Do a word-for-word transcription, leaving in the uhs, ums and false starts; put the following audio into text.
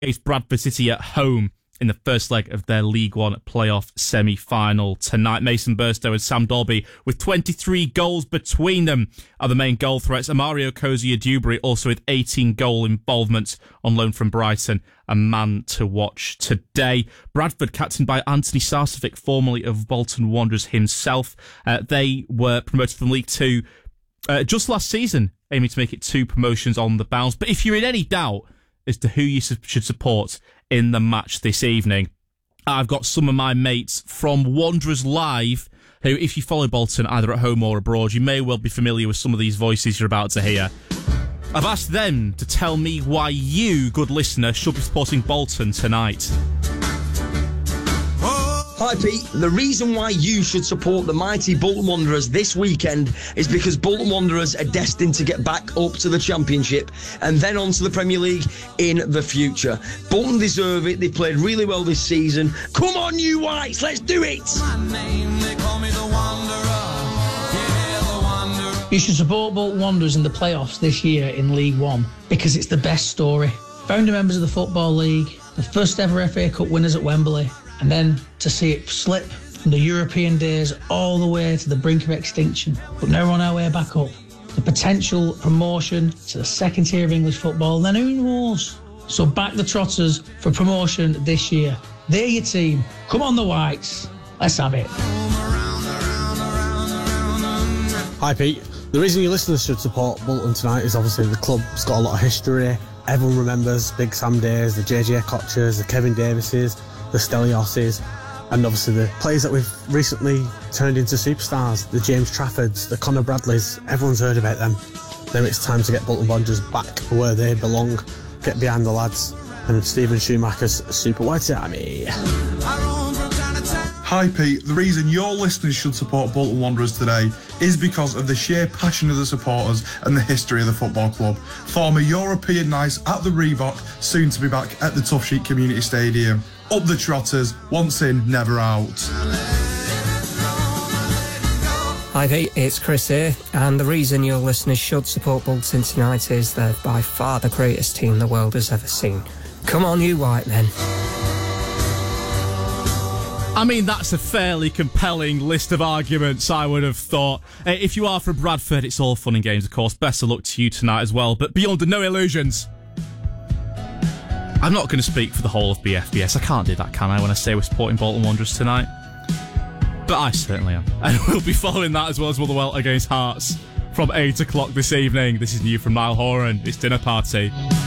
against Bradford City at home in the first leg of their League One playoff semi-final tonight. Mason Burstow and Sam Dolby, with twenty-three goals between them, are the main goal threats. Amario Cozier-Dewberry also with eighteen goal involvement on loan from Brighton, a man to watch today. Bradford, captained by Anthony Sarcevic, formerly of Bolton Wanderers himself. Uh, they were promoted from League Two uh, just last season, aiming to make it two promotions on the bounce. But if you're in any doubt as to who you su- should support in the match this evening, I've got some of my mates from Wanderers Live, who, if you follow Bolton either at home or abroad, you may well be familiar with some of these voices you're about to hear. I've asked them to tell me why you, good listener, should be supporting Bolton tonight. Hi Pete, the reason why you should support the mighty Bolton Wanderers this weekend is because Bolton Wanderers are destined to get back up to the Championship and then on to the Premier League in the future. Bolton deserve it, they played really well this season. Come on you Whites, let's do it! You should support Bolton Wanderers in the playoffs this year in League One because it's the best story. Founder members of the Football League, the first ever F A Cup winners at Wembley, and then to see it slip from the European days all the way to the brink of extinction, but now we're on our way back up. The potential promotion to the second tier of English football, and then who knows? So back the Trotters for promotion this year. They're your team. Come on the Whites. Let's have it. Hi Pete. The reason your listeners should support Bolton tonight is obviously the club's got a lot of history. Everyone remembers Big Sam Days, the J J Kochers, the Kevin Davises, the Stelioses, and obviously the players that we've recently turned into superstars, the James Traffords, the Conor Bradleys. Everyone's heard about them. Now it's time to get Bolton Wanderers back where they belong. Get behind the lads and Stephen Schumacher's Super White Army. Hi Pete, the reason your listeners should support Bolton Wanderers today is because of the sheer passion of the supporters and the history of the football club. Former European nights at the Reebok, soon to be back at the Tough Sheet Community Stadium. Up the Trotters, once in, never out. Hi Pete, it's Chris here, and the reason your listeners should support Bolton tonight is they're by far the greatest team the world has ever seen. Come on you white men. I mean, that's a fairly compelling list of arguments, I would have thought. Uh, if you are from Bradford, it's all fun and games, of course. Best of luck to you tonight as well. But be under no illusions, I'm not going to speak for the whole of B F B S. I can't do that, can I, when I say we're supporting Bolton Wanderers tonight? But I certainly am. And we'll be following that as well as Motherwell against Hearts from eight o'clock this evening. This is new from Niall Horan. It's Dinner Party.